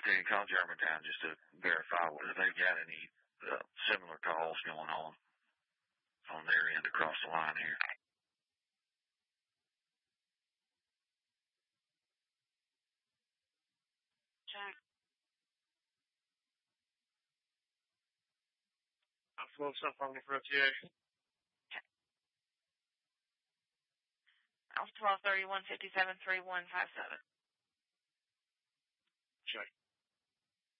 Okay, call Germantown just to verify whether they got any similar calls going on their end across the line here. Check. Full cell phone for FTA. Alpha 1231 573157.